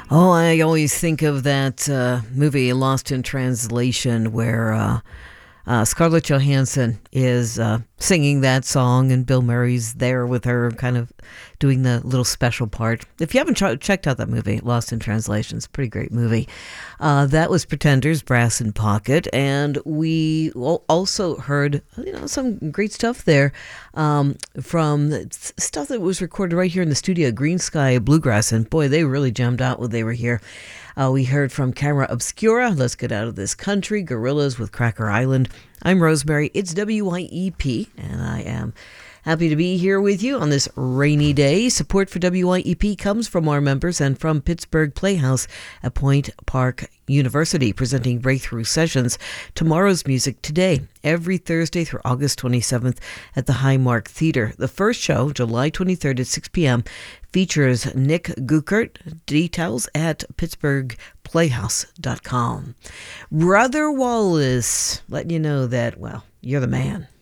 Oh, I always think of that movie Lost in Translation where Scarlett Johansson is singing that song and Bill Murray's there with her kind of doing the little special part. If you haven't checked out that movie, Lost in Translation, it's a pretty great movie. That was Pretenders, Brass in Pocket, and we also heard some great stuff there from stuff that was recorded right here in the studio, Green Sky Bluegrass, and boy, they really jammed out when they were here. We heard from Camera Obscura, Let's Get Out of This Country, Gorillas with Cracker Island. I'm Rosemary, it's WYEP, and I am happy to be here with you on this rainy day. Support for WYEP comes from our members and from Pittsburgh Playhouse at Point Park University, presenting breakthrough sessions. Tomorrow's music today, every Thursday through August 27th at the Highmark Theater. The first show, July 23rd at 6 p.m., features Nick Gukert. Details at pittsburghplayhouse.com. Brother Wallace, letting you know that, well, you're the man.